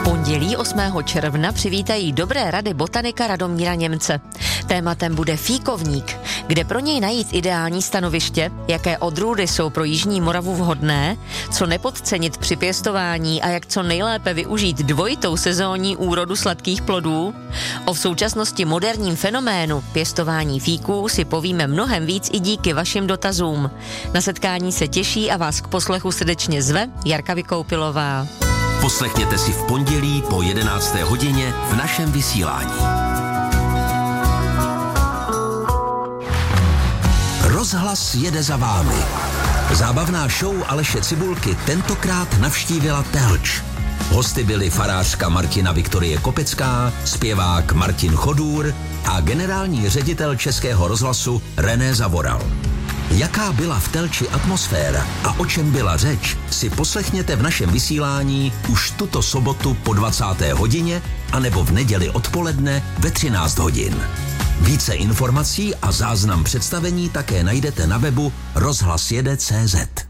Pondělí 8. června přivítají dobré rady botanika Radomíra Němce. Tématem bude fíkovník, kde pro něj najít ideální stanoviště, jaké odrůdy jsou pro jižní Moravu vhodné, co nepodcenit při pěstování a jak co nejlépe využít dvojitou sezónní úrodu sladkých plodů. O v současnosti moderním fenoménu pěstování fíků si povíme mnohem víc i díky vašim dotazům. Na setkání se těší a vás k poslechu srdečně zve Jarka Vykoupilová. Poslechněte si v pondělí po 11. hodině v našem vysílání. Rozhlas jede za vámi. Zábavná show Aleše Cibulky tentokrát navštívila Telč. Hosty byli farářka Martina Viktorie Kopecká, zpěvák Martin Chodůr a generální ředitel Českého rozhlasu René Zavoral. Jaká byla v Telči atmosféra a o čem byla řeč, si poslechněte v našem vysílání už tuto sobotu po 20. hodině anebo v neděli odpoledne ve 13 hodin. Více informací a záznam představení také najdete na webu rozhlasjede.cz.